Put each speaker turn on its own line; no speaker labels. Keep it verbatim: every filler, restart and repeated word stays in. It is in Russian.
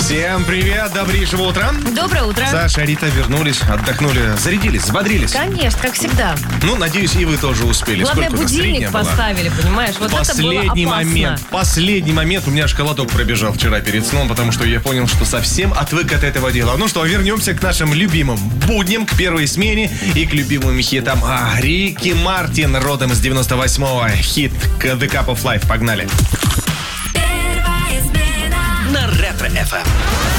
Всем привет, добрейшего утра.
Доброе утро.
Саша, Рита вернулись, отдохнули, зарядились, взбодрились.
Конечно, как всегда.
Ну, надеюсь, и вы тоже успели.
Главное,
Сколько у нас? Средняя
будильник
была?
поставили, понимаешь? Вот
Последний
это было опасно.
момент, последний момент у меня аж холодок пробежал вчера перед сном, потому что я понял, что совсем отвык от этого дела. Ну что, вернемся к нашим любимым будням, к первой смене и к любимым хитам. А, Рики Мартин, родом с девяносто восьмого, хит The Cup of Life. Погнали.
На Ретро-эф эм.